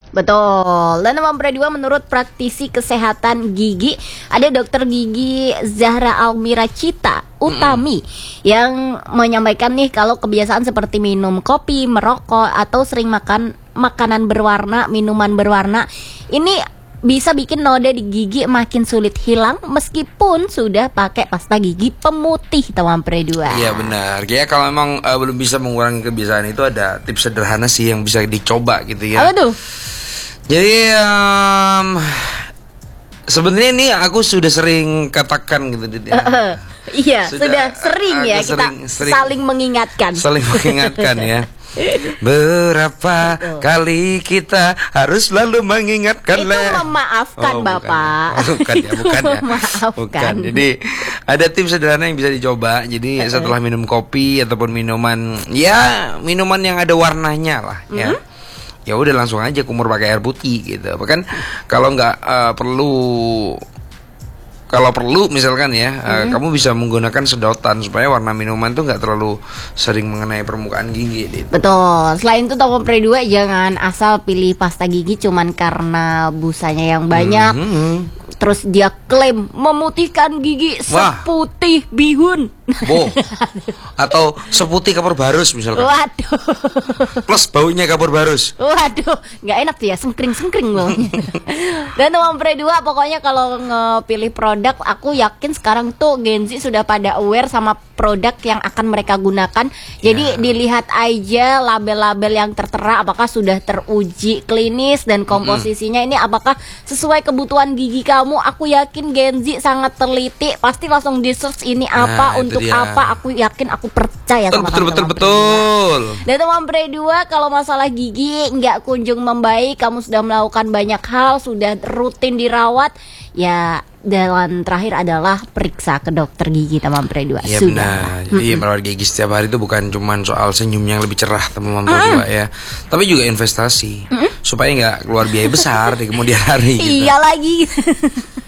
Betul. Dan nomor dua, menurut praktisi kesehatan gigi, ada dokter gigi Zahra Almira Cita Utami yang menyampaikan nih kalau kebiasaan seperti minum kopi, merokok, atau sering makan makanan berwarna, minuman berwarna, ini bisa bikin noda di gigi makin sulit hilang meskipun sudah pakai pasta gigi pemutih, teman dua. Iya benar. Ya kalau memang belum bisa mengurangi kebiasaan itu, ada tips sederhana sih yang bisa dicoba gitu ya. Apa tuh? Jadi sebenarnya ini aku sudah sering katakan gitu Dit, ya. Iya, sudah sering ya kita sering saling mengingatkan. Saling mengingatkan ya. Berapa kali kita harus selalu mengingatkan itu memaafkan Bapak. Bukan ya. Memaafkan. Bukan. Jadi ada tips sederhana yang bisa dicoba. Jadi setelah minum kopi ataupun minuman yang ada warnanya lah ya. Ya udah langsung aja kumur pakai air putih gitu. Bahkan kalau nggak perlu misalkan ya, kamu bisa menggunakan sedotan supaya warna minuman tuh nggak terlalu sering mengenai permukaan gigi gitu. Betul. Selain itu teman dua, jangan asal pilih pasta gigi cuman karena busanya yang banyak. Terus dia klaim memutihkan gigi seputih bihun. Atau seputih kapur barus misalkan. Waduh. Plus baunya kapur barus. Waduh, nggak enak tuh ya, sengkring baunya. Dan teman dua, pokoknya kalau ngepilih produk, aku yakin sekarang tuh Gen Z sudah pada aware sama produk yang akan mereka gunakan. Jadi dilihat aja label-label yang tertera apakah sudah teruji klinis dan komposisinya ini apakah sesuai kebutuhan gigi kamu. Aku yakin Gen Z sangat teliti, pasti langsung di search ini apa, untuk apa. Aku yakin, aku percaya sama betul. Dan teman dua, kalau masalah gigi nggak kunjung membaik, kamu sudah melakukan banyak hal, sudah rutin dirawat, ya jalan terakhir adalah periksa ke dokter gigi, teman dua. Iya benar. Jadi merawat gigi setiap hari itu bukan cuma soal senyum yang lebih cerah, teman dua ya, tapi juga investasi supaya nggak keluar biaya besar di kemudian hari. Iya lagi.